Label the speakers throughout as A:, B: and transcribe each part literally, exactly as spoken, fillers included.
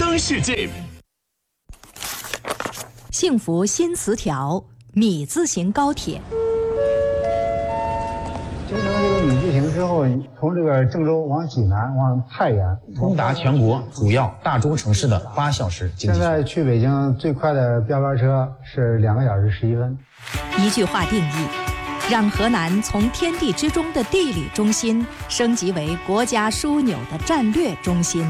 A: 灯世界。
B: 幸福新词条，米字形高铁。
C: 形成这个米字形之后，从这个郑州往济南往太原，
D: 通达全国主要大中城市的八小时经济圈。
C: 现在去北京最快的标班车是两个小时十一分。
B: 一句话定义，让河南从天地之中的地理中心升级为国家枢纽的战略中心。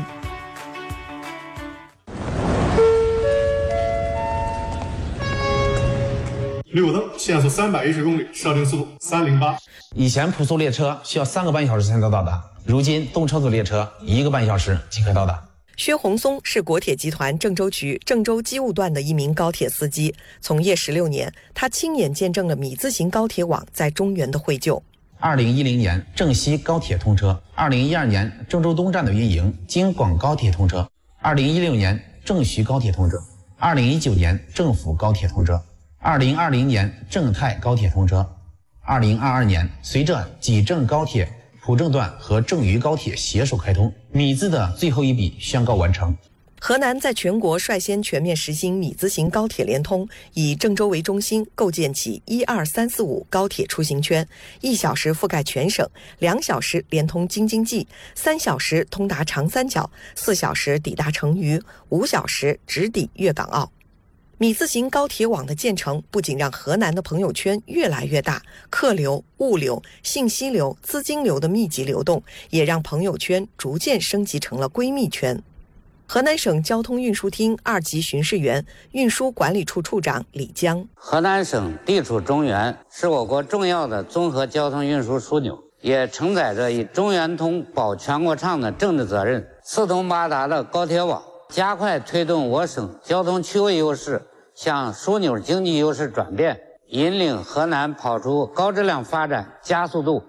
E: 绿火灯限速三百一十公里，设定速度三零八。
D: 以前普速列车需要三个半小时才能到达，如今动车组列车一个半小时即可到达。
F: 薛洪松是国铁集团郑州局郑州机务段的一名高铁司机，从业十六年，他亲眼见证了米字形高铁网在中原的绘就。
D: 二零一零年郑西高铁通车，二零一二年郑州东站的运营，京广高铁通车，二零一六年郑徐高铁通车，二零一九年郑府高铁通车，二零二零年郑泰高铁通车，二零二二年随着济郑高铁普郑段和郑渝高铁携手开通，米字的最后一笔宣告完成。
F: 河南在全国率先全面实行米字形高铁联通，以郑州为中心构建起一二三四五高铁出行圈，一小时覆盖全省，两小时连通京津冀，三小时通达长三角，四小时抵达成渝，五小时直抵粤港澳。米字形高铁网的建成，不仅让河南的朋友圈越来越大，客流、物流、信息流、资金流的密集流动，也让朋友圈逐渐升级成了闺蜜圈。河南省交通运输厅二级巡视员、运输管理处处长李江：
G: 河南省地处中原，是我国重要的综合交通运输枢纽，也承载着以中原通保全国畅的政治责任。四通八达的高铁网，加快推动我省交通区位优势向枢纽经济优势转变，引领河南跑出高质量发展加速度。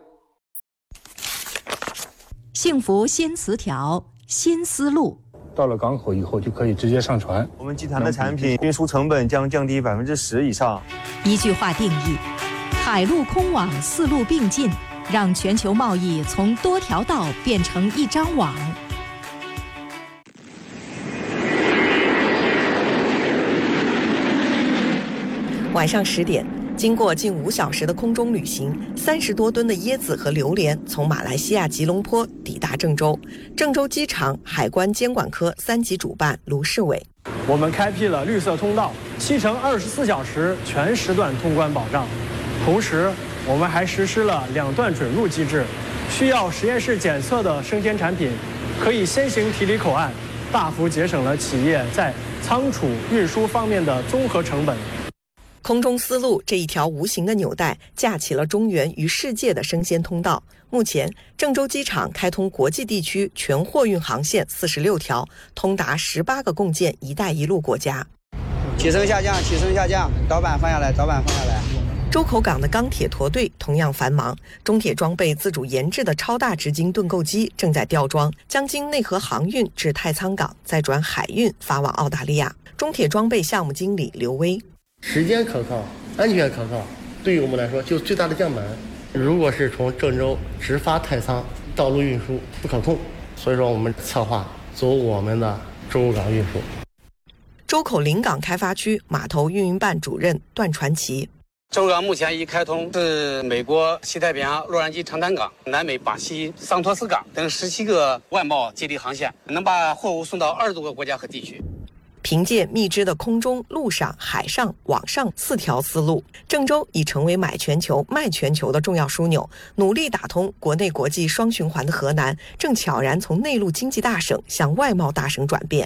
B: 幸福新词条，新思路。
H: 到了港口以后就可以直接上船，
I: 我们集团的产品运输成本将降低百分之十以上。
B: 一句话定义，海陆空网四路并进，让全球贸易从多条道变成一张网。
F: 晚上十点，经过近五小时的空中旅行，三十多吨的椰子和榴莲从马来西亚吉隆坡抵达郑州。郑州机场海关监管科三级主办卢世伟：
J: 我们开辟了绿色通道，七乘二十四小时全时段通关保障。同时，我们还实施了两段准入机制，需要实验室检测的生鲜产品可以先行提离口岸，大幅节省了企业在仓储运输方面的综合成本。
F: 空中丝路这一条无形的纽带，架起了中原与世界的生鲜通道。目前，郑州机场开通国际地区全货运航线四十六条，通达十八个共建“一带一路”国家。
K: 起升下降，起升下降，导板放下来，导板放下来。
F: 周口港的钢铁驼队同样繁忙，中铁装备自主研制的超大直径盾构机正在吊装，将经内河航运至太仓港，再转海运发往澳大利亚。中铁装备项目经理刘威：
L: 时间可靠，安全可靠，对于我们来说就最大的降本。如果是从郑州直发太仓，道路运输不可控，所以说我们策划走我们的周港运输。
F: 周口临港开发区码头运营办主任段传奇：
M: 周港目前已开通是美国西太平洋洛杉矶长滩港、南美巴西桑托斯港等十七个外贸接力航线，能把货物送到二十多个国家和地区。
F: 凭借密支的空中、陆上、海上、网上四条丝路，郑州已成为买全球、卖全球的重要枢纽。努力打通国内国际双循环的河南，正悄然从内陆经济大省向外贸大省转变。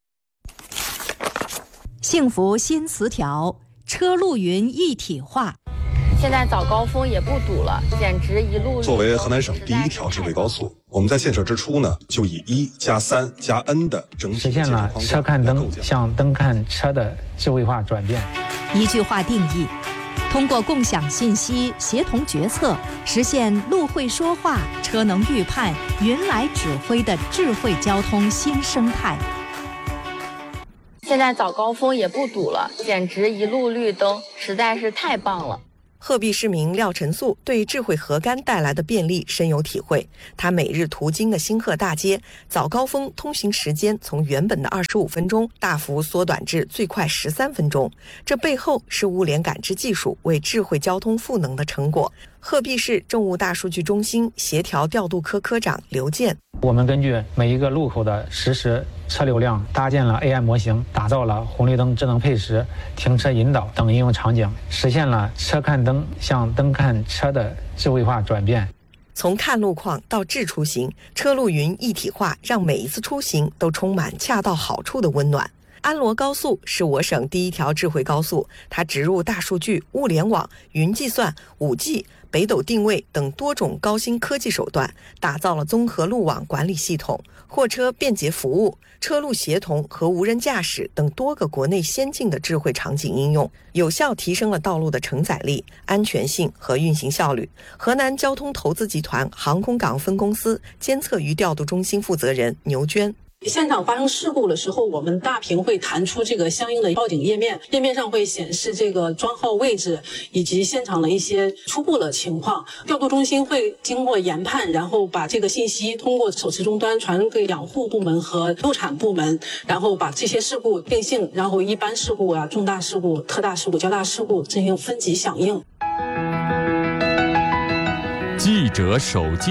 B: 幸福新词条，车路云一体化。
N: 现在早高峰也不堵了，简直一路。
O: 作为河南省第一条智慧高速，我们在建设之初呢，就以一加三加 N 的整体
H: 实现了车看灯向灯看车的智慧化转变。
B: 一句话定义，通过共享信息、协同决策，实现路会说话、车能预判、云来指挥的智慧交通新生态。
N: 现在早高峰也不堵了，简直一路绿灯，实在是太棒了。
F: 鹤壁市民廖晨素对智慧河杆带来的便利深有体会。他每日途经的兴鹤大街，早高峰通行时间从原本的二十五分钟大幅缩短至最快十三分钟。这背后是物联感知技术为智慧交通赋能的成果。鹤壁市政务大数据中心协调调度科科长刘健：
H: 我们根据每一个路口的实时车流量，搭建了 A I 模型，打造了红绿灯智能配时、停车引导等应用场景，实现了车看灯向灯看车的智慧化转变。
F: 从看路况到智出行，车路云一体化，让每一次出行都充满恰到好处的温暖。安罗高速是我省第一条智慧高速，它植入大数据、物联网、云计算、五 G、北斗定位等多种高新科技手段，打造了综合路网管理系统、货车便捷服务、车路协同和无人驾驶等多个国内先进的智慧场景应用，有效提升了道路的承载力、安全性和运行效率。河南交通投资集团航空港分公司监测与调度中心负责人牛娟：
A: 现场发生事故的时候，我们大屏会弹出这个相应的报警页面，页面上会显示这个桩号位置以及现场的一些初步的情况。调度中心会经过研判，然后把这个信息通过手持终端传给养护部门和路产部门，然后把这些事故定性，然后一般事故啊、重大事故、特大事故、较大事故进行分级响应。
P: 记者手记。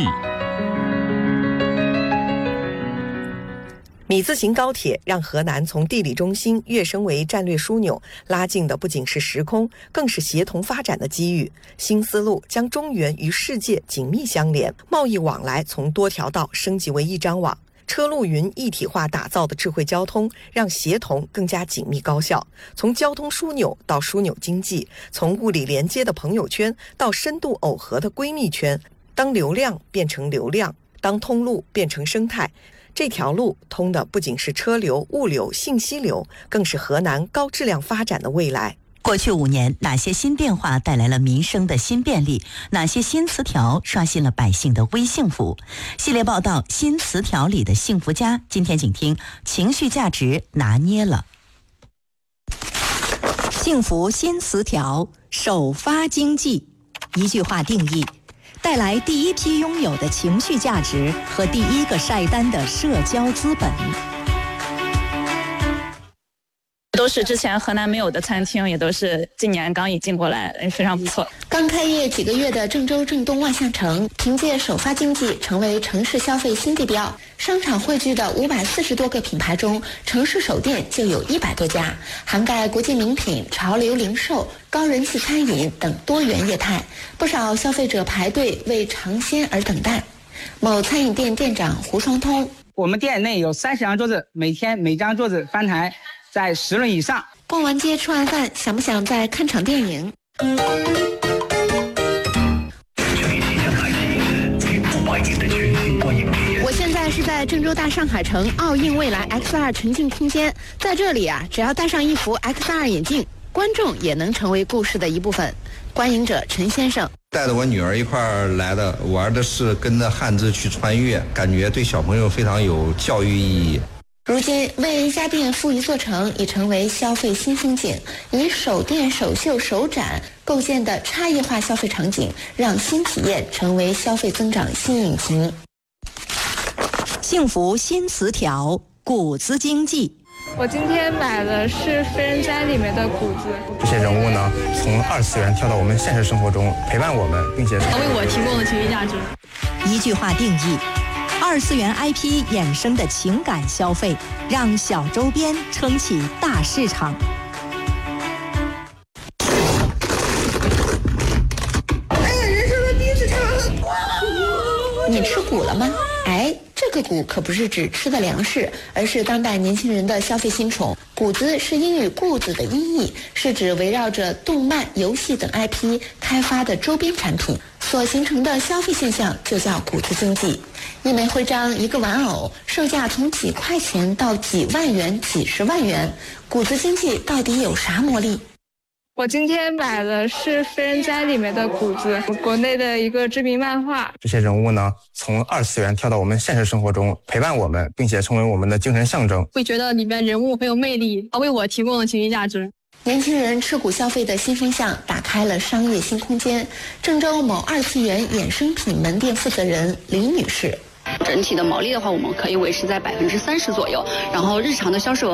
F: 米字形高铁让河南从地理中心跃升为战略枢纽，拉近的不仅是时空，更是协同发展的机遇。新思路将中原与世界紧密相连，贸易往来从多条道升级为一张网。车路云一体化打造的智慧交通，让协同更加紧密高效。从交通枢纽到枢纽经济，从物理连接的朋友圈到深度耦合的闺蜜圈，当流量变成流量，当通路变成生态，这条路通的不仅是车流、物流、信息流，更是河南高质量发展的未来。
Q: 过去五年，哪些新变化带来了民生的新便利？哪些新词条刷新了百姓的微幸福？系列报道《新词条里的幸福家》，今天请听情绪价值拿捏了。
B: 幸福新词条，首发经济。一句话定义：带来第一批拥有的情绪价值和第一个晒单的社交资本。
R: 都是之前河南没有的餐厅，也都是今年刚引进过来，非常不错。
S: 刚开业几个月的郑州郑东万象城，凭借首发经济成为城市消费新地标。商场汇聚的五百四十多个品牌中，城市首店就有一百多家，涵盖国际名品、潮流零售、高人气餐饮等多元业态。不少消费者排队为尝鲜而等待。某餐饮店店长胡双通：
T: 我们店内有三十张桌子，每天每张桌子翻台在十轮以上。
S: 逛完街吃完饭，想不想再看场电影？我现在是在郑州大上海城奥运未来 X R 沉浸空间，在这里啊，只要戴上一副 X R 眼镜，观众也能成为故事的一部分。观影者陈先生：
U: 带着我女儿一块儿来的，玩的是跟着汉字去穿越，感觉对小朋友非常有教育意义。
S: 如今，为一家店赋一座城已成为消费新风景，以首店、首秀、首展构建的差异化消费场景，让新体验成为消费增长新引擎。
B: 幸福新词条，谷子经济。
V: 我今天买的是《非人哉》里面的谷子。
I: 这些人物呢，从二次元跳到我们现实生活中，陪伴我们，并且
V: 为我提供了情绪价值。
B: 一句话定义：二次元 I P 衍生的情感消费，让小周边撑起大市场。
S: 哎呀，人生的第一次吃完了，你吃谷了吗？哎，这个谷可不是指吃的粮食，而是当代年轻人的消费新宠。谷子是英语固子的音译，是指围绕着动漫、游戏等 I P 开发的周边产品所形成的消费现象，就叫谷子经济。一枚徽章，一个玩偶，售价从几块钱到几万元、几十万元。谷子经济到底有啥魔力？
V: 我今天买的是《非人哉》里面的谷子，国内的一个知名漫画。
I: 这些人物呢，从二次元跳到我们现实生活中，陪伴我们，并且成为我们的精神象征。
V: 会觉得里面人物很有魅力，为我提供了情绪价值。
S: 年轻人吃股消费的新风向打开了商业新空间。郑州某二次元衍生品门店负责人李女士。
C: 整体的毛利的话，我们可以维持在百分之三十左右，然后日常的销售额